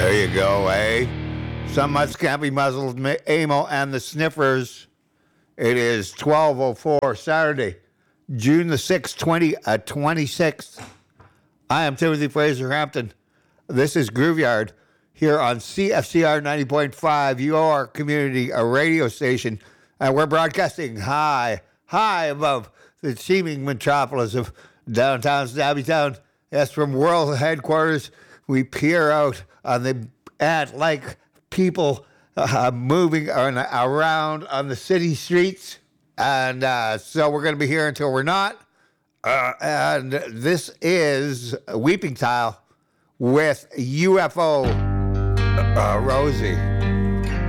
There you go, eh? Some Mutts Can't Be Muzzled, Amo and the Sniffers. It is 12:04 Saturday, June the 6th, 2026. I am Timothy Fraser Hampton. This is Grooveyard here on CFCR 90.5, your community radio station. And we're broadcasting high above the teeming metropolis of downtown Stabbytown. Yes, from world headquarters, we peer out on the ant-like people moving around on the city streets. And so we're going to be here until we're not. And this is Weeping Tile with UFO Rosie.